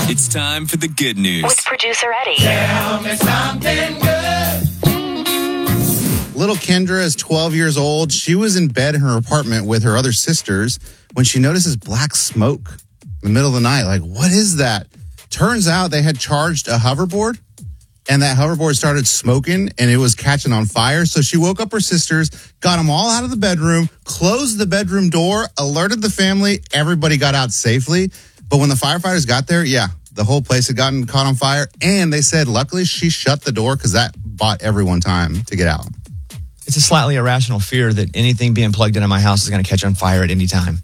It's time for the good news. With producer Eddie. Tell me something good. Little Kendra is 12 years old. She was in bed in her apartment with her other sisters when she notices black smoke in the middle of the night. Like, what is that? Turns out they had charged a hoverboard, and that hoverboard started smoking, and it was catching on fire. So she woke up her sisters, got them all out of the bedroom, closed the bedroom door, alerted the family. Everybody got out safely. But when the firefighters got there, the whole place had gotten caught on fire. And they said, luckily, she shut the door because that bought everyone time to get out. It's a slightly irrational fear that anything being plugged into my house is going to catch on fire at any time.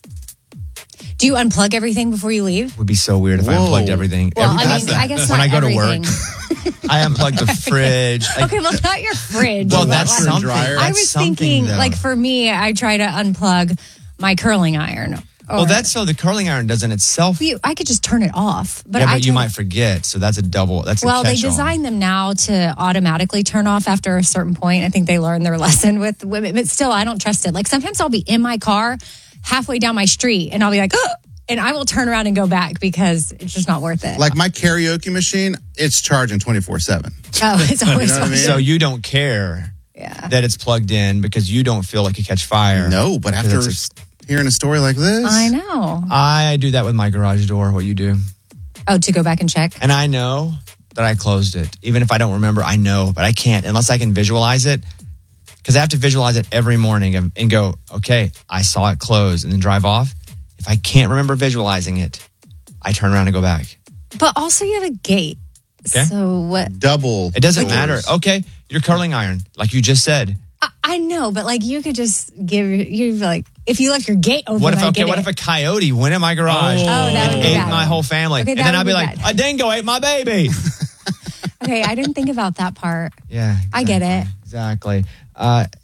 Do you unplug everything before you leave? It would be so weird if I unplugged everything. Well, I guess when not I go everything. to work, I unplug the fridge. Okay, well, not your fridge. Well, that's something. I was thinking, like, for me, I try to unplug my curling iron. Well, that's so the curling iron doesn't itself. I could just turn it off. But you might forget. So that's a double. That's well, a they catch-all. design them now to automatically turn off after a certain point. I think they learned their lesson with women. But still, I don't trust it. Like, sometimes I'll be in my car halfway down my street, and I'll be like, oh, and I will turn around and go back because it's just not worth it. Like my karaoke machine, it's charging 24/7. Oh, it's always You know what I mean? So you don't care that it's plugged in because you don't feel like it catch fire. No, but after hearing a story like this. I know. I do that with my garage door, what you do. Oh, to go back and check? And I know that I closed it. Even if I don't remember, I know, but I can't unless I can visualize it. Because I have to visualize it every morning and go, okay, I saw it close and then drive off. If I can't remember visualizing it, I turn around and go back. But also you have a gate. Okay. So what? Double. It doesn't matter. Okay, your curling iron, like you just said. I know, but like you could just you like if you left your gate open. What if a coyote went in my garage that would be ate bad. my whole family, Okay, and that then I'd would be be like, bad. a dingo ate my baby. Okay, I didn't think about that part. Yeah, exactly. I get it. Exactly.